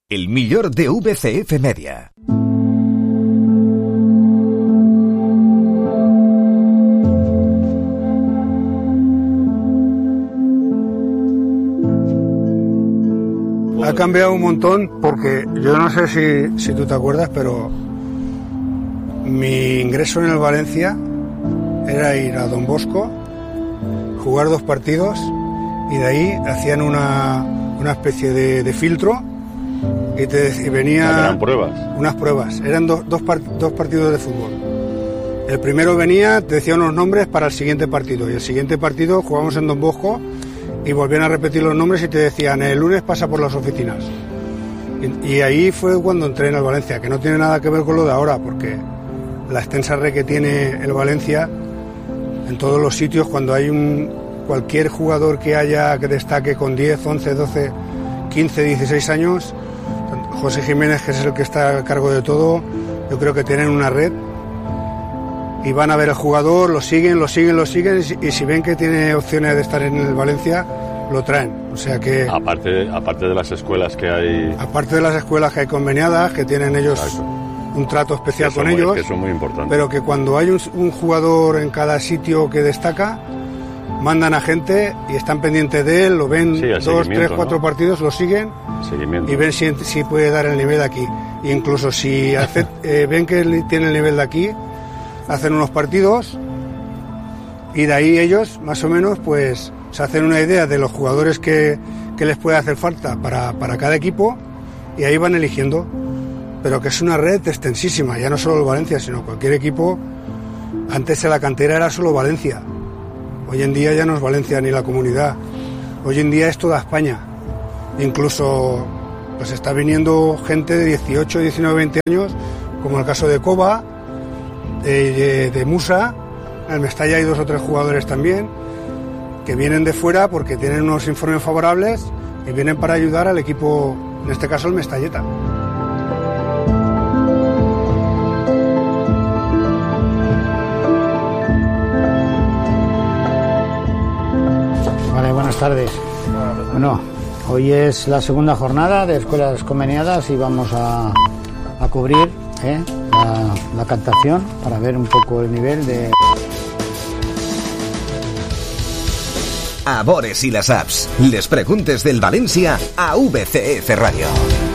El millor de VCF Media. Ha cambiado un montón porque yo no sé si tú te acuerdas, pero mi ingreso en el Valencia era ir a Don Bosco, jugar 2 partidos y de ahí hacían una especie de filtro y venía... ¿Eran pruebas? Unas pruebas, eran dos partidos de fútbol. El primero venía, te decía unos nombres para el siguiente partido y el siguiente partido jugábamos en Don Bosco y volvían a repetir los nombres y te decían el lunes pasa por las oficinas. Y ahí fue cuando entré en el Valencia, que no tiene nada que ver con lo de ahora, porque la extensa red que tiene el Valencia en todos los sitios, cuando hay cualquier jugador que destaque con 10, 11, 12, 15, 16 años, José Jiménez, que es el que está a cargo de todo, yo creo que tienen una red y van a ver al jugador, lo siguen y si ven que tiene opciones de estar en el Valencia, lo traen. O sea que... Aparte de las escuelas que hay... Aparte de las escuelas que hay conveniadas, que tienen ellos... Exacto. Un trato especial con ellos, que eso es muy importante. Pero que cuando hay un jugador en cada sitio que destaca, mandan a gente y están pendientes de él, lo ven 2, 3, 4 partidos, lo siguen y ven si puede dar el nivel de aquí. E incluso si ven que tiene el nivel de aquí, hacen unos partidos y de ahí ellos, más o menos, pues se hacen una idea de los jugadores que les puede hacer falta para cada equipo y ahí van eligiendo. Pero que es una red extensísima, ya no solo el Valencia, sino cualquier equipo. Antes en la cantera era solo Valencia, hoy en día ya no es Valencia ni la Comunidad, hoy en día es toda España. Incluso pues está viniendo gente de 18, 19, 20 años, como el caso de Cova, de Musa, en el Mestalla hay 2 o 3 jugadores también, que vienen de fuera porque tienen unos informes favorables y vienen para ayudar al equipo, en este caso el Mestalleta. Buenas tardes. Bueno, hoy es la segunda jornada de escuelas conveniadas y vamos a cubrir la captación para ver un poco el nivel de... A Bores y las apps. Les preguntes del Valencia a VCF Radio.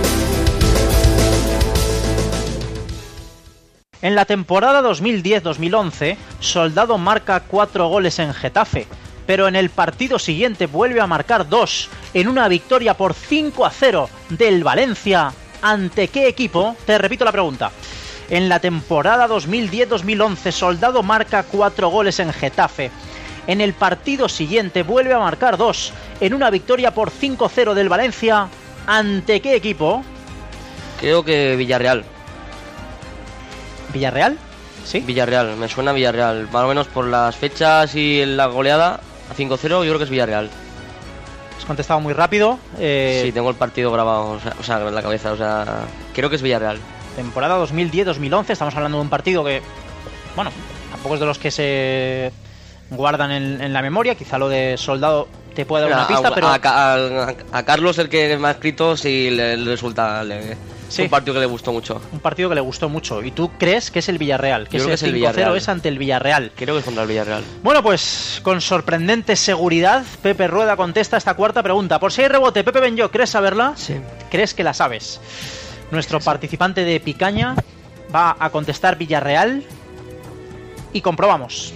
En la temporada 2010-2011, Soldado marca 4 goles en Getafe, pero en el partido siguiente vuelve a marcar 2 en una victoria por 5-0 del Valencia. ¿Ante qué equipo? Te repito la pregunta. En la temporada 2010-2011, Soldado marca 4 goles en Getafe. En el partido siguiente vuelve a marcar 2 en una victoria por 5-0 del Valencia. ¿Ante qué equipo? Creo que Villarreal. ¿Villarreal? Sí. Villarreal, me suena Villarreal. Más o menos por las fechas y la goleada a 5-0, yo creo que es Villarreal. Has contestado muy rápido. Sí, tengo el partido grabado, o sea, en la cabeza, o sea, creo que es Villarreal. Temporada 2010-2011, estamos hablando de un partido que, bueno, tampoco es de los que se guardan en la memoria, quizá lo de Soldado te puede dar una pista, pero... A Carlos, el que me ha escrito, sí le resulta... Sí. Un partido que le gustó mucho. Un partido que le gustó mucho. ¿Y tú crees que es el Villarreal? Que ese 5-0 es ante el Villarreal. Creo que es contra el Villarreal. Bueno, pues con sorprendente seguridad, Pepe Rueda contesta esta cuarta pregunta. Por si hay rebote, Pepe Benyo, ¿crees saberla? Sí. ¿Crees que la sabes? Nuestro participante de Picaña va a contestar Villarreal y comprobamos.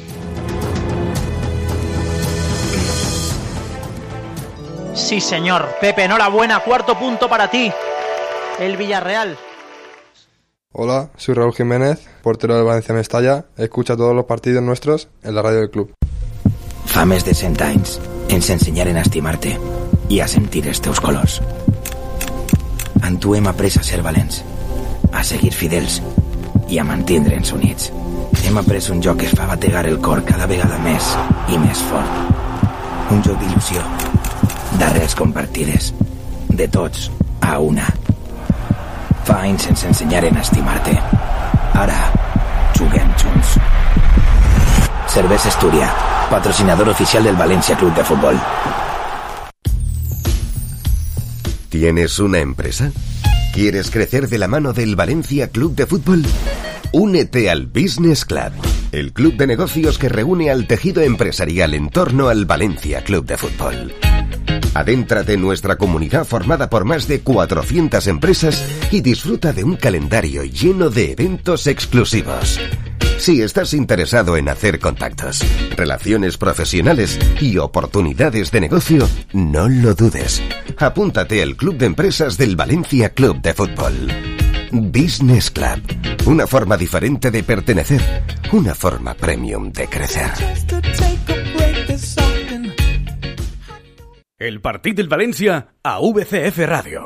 Sí, señor. Pepe, enhorabuena. 4º punto para ti. El Villarreal. Hola, soy Raúl Jiménez, portero del Valencia Mestalla. Escucha todos los partidos nuestros en la radio del club. Fa més de 100 anys ens ensenyaren a estimar-te i a sentir els teus colors. En tu hem après a ser valents, a seguir fidels i a mantindre'ns units. Hem après un joc que es fa bategar el cor cada vegada més i més fort. Un joc d'il·lusió, d'arrels compartides, de tots a una. Fa anys ens ensenyaren a estimar-te. Ara, juguem junts. Cervesa Astúria, patrocinador oficial del Valencia Club de Fútbol. ¿Tienes una empresa? ¿Quieres crecer de la mano del Valencia Club de Fútbol? Únete al Business Club, el club de negocios que reúne al tejido empresarial en torno al Valencia Club de Fútbol. Adéntrate en nuestra comunidad formada por más de 400 empresas y disfruta de un calendario lleno de eventos exclusivos. Si estás interesado en hacer contactos, relaciones profesionales y oportunidades de negocio, no lo dudes. Apúntate al Club de Empresas del Valencia Club de Fútbol. Business Club. Una forma diferente de pertenecer. Una forma premium de crecer. El partit del València a VCF Radio.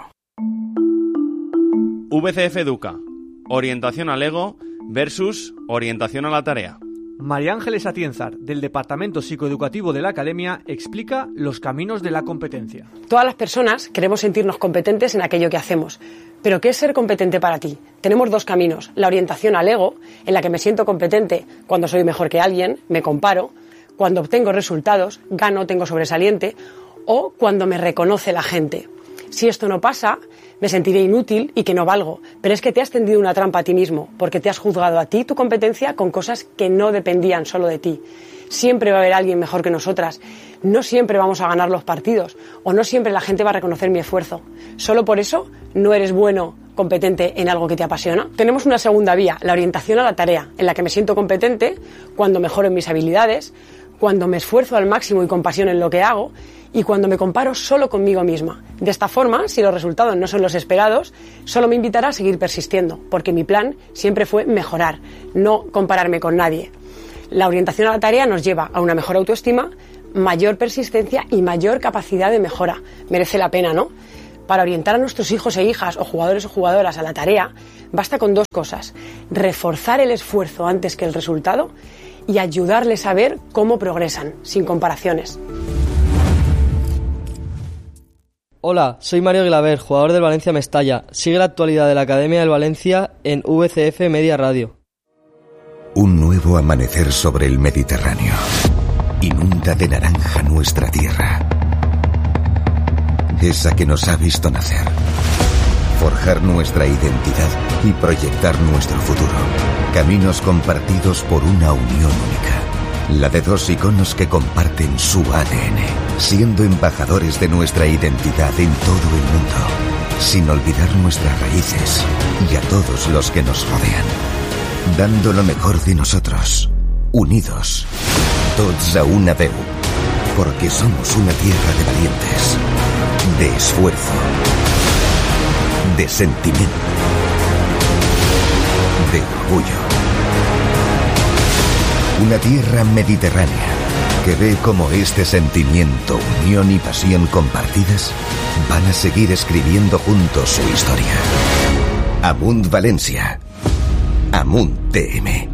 VCF Educa. Orientación al ego versus orientación a la tarea. María Ángeles Atienzar, del Departamento Psicoeducativo de la Academia, explica los caminos de la competencia. Todas las personas queremos sentirnos competentes en aquello que hacemos. ¿Pero qué es ser competente para ti? Tenemos dos caminos. La orientación al ego, en la que me siento competente cuando soy mejor que alguien, me comparo, cuando obtengo resultados, gano, tengo sobresaliente, o cuando me reconoce la gente. Si esto no pasa, me sentiré inútil y que no valgo. Pero es que te has tendido una trampa a ti mismo, porque te has juzgado a ti tu competencia con cosas que no dependían solo de ti. Siempre va a haber alguien mejor que nosotras. No siempre vamos a ganar los partidos, o no siempre la gente va a reconocer mi esfuerzo. Solo por eso no eres bueno, competente en algo que te apasiona. Tenemos una segunda vía, la orientación a la tarea, en la que me siento competente cuando mejoro en mis habilidades, cuando me esfuerzo al máximo y con pasión en lo que hago, y cuando me comparo solo conmigo misma. De esta forma, si los resultados no son los esperados, solo me invitará a seguir persistiendo, porque mi plan siempre fue mejorar, no compararme con nadie. La orientación a la tarea nos lleva a una mejor autoestima, mayor persistencia y mayor capacidad de mejora. Merece la pena, ¿no? Para orientar a nuestros hijos e hijas o jugadores o jugadoras a la tarea, basta con dos cosas: reforzar el esfuerzo antes que el resultado y ayudarles a ver cómo progresan, sin comparaciones. Hola, soy Mario Glaver, jugador del Valencia Mestalla. Sigue la actualidad de la Academia del Valencia en VCF Media Radio. Un nuevo amanecer sobre el Mediterráneo. Inunda de naranja nuestra tierra. Esa que nos ha visto nacer. Forjar nuestra identidad y proyectar nuestro futuro. Caminos compartidos por una unión única. La de dos iconos que comparten su ADN, siendo embajadores de nuestra identidad en todo el mundo, sin olvidar nuestras raíces y a todos los que nos rodean. Dando lo mejor de nosotros, unidos, tots a una veu, porque somos una tierra de valientes, de esfuerzo, de sentimiento, de orgullo. Una tierra mediterránea que ve cómo este sentimiento, unión y pasión compartidas van a seguir escribiendo juntos su historia. Amunt Valencia. Amunt TM.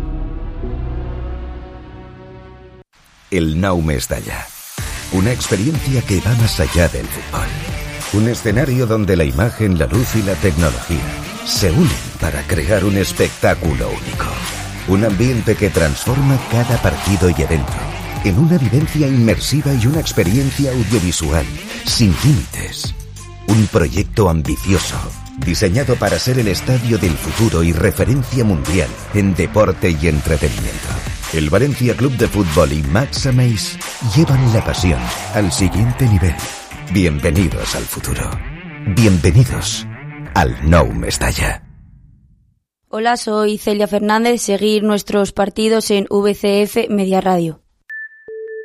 El Nou Mestalla. Una experiencia que va más allá del fútbol. Un escenario donde la imagen, la luz y la tecnología se unen para crear un espectáculo único. Un ambiente que transforma cada partido y evento en una vivencia inmersiva y una experiencia audiovisual sin límites. Un proyecto ambicioso, diseñado para ser el estadio del futuro y referencia mundial en deporte y entretenimiento. El Valencia Club de Fútbol y Max Ameis llevan la pasión al siguiente nivel. Bienvenidos al futuro. Bienvenidos al Nou Mestalla. Hola, soy Celia Fernández. Seguir nuestros partidos en VCF Media Radio.